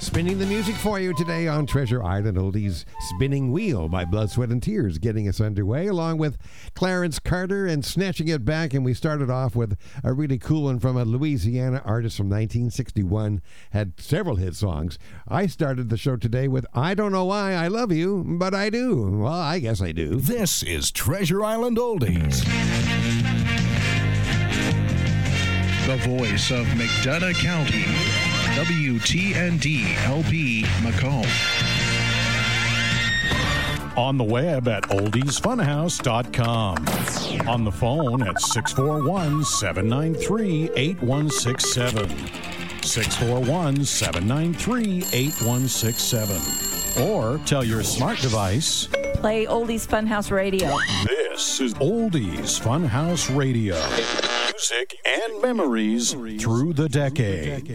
Spinning the music for you today on Treasure Island Oldies Spinning Wheel by Blood, Sweat, and Tears getting us underway, along with Clarence Carter and Snatching It Back. And we started off with a really cool one from a Louisiana artist from 1961. Had several hit songs. I started the show today with I Don't Know Why I Love You, But I Do. Well, I guess I do. This is Treasure Island Oldies. The voice of McDonough County, WTND-LP Macomb. On the web at oldiesfunhouse.com. On the phone at 641-793-8167. 641-793-8167. Or tell your smart device, play Oldies Funhouse Radio. This is Oldies Funhouse Radio. Music and memories through the decade.